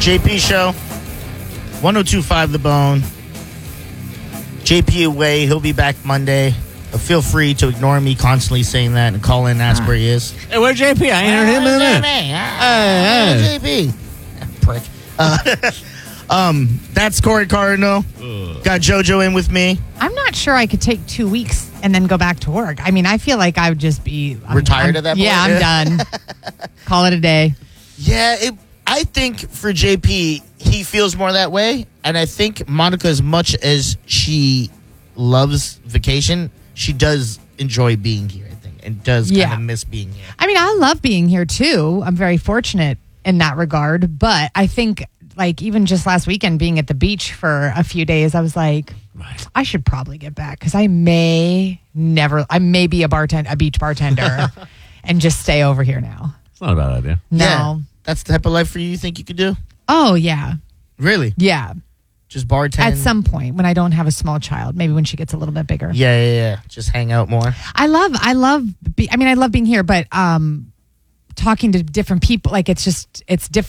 JP Show, 102.5 The Bone. JP away. He'll be back Monday. Feel free to ignore me constantly saying that and call in and ask where he is. Hey, where's JP? I ain't heard him in a minute. JP. Prick. That's Corey Cardinal. Got JoJo in with me. I'm not sure I could take 2 weeks and then go back to work. I mean, I feel like I would just be... Retired at that point? Yeah, I'm done. Call it a day. Yeah, I think for JP, he feels more that way. And I think Monica, as much as she loves vacation, she does enjoy being here, I think, and does kind of miss being here. I mean, I love being here, too. I'm very fortunate in that regard. But I think, like, even just last weekend, being at the beach for a few days, I was like, I should probably get back because I may be a beach bartender and just stay over here now. It's not a bad idea. No. Yeah, that's the type of life for you think you could do? Oh, yeah. Really? Yeah. Just bartend? At some point when I don't have a small child, maybe when she gets a little bit bigger. Yeah. Just hang out more. I love being here, but talking to different people, like it's different